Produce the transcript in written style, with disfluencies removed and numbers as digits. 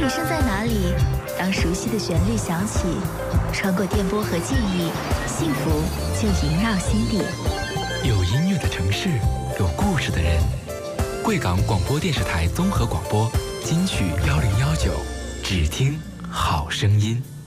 你身在哪里？当熟悉的旋律响起，穿过电波和记忆，幸福就萦绕心底。 有音乐的城市，有故事的人。贵港广播电视台综合广播金曲1019，只听好声音。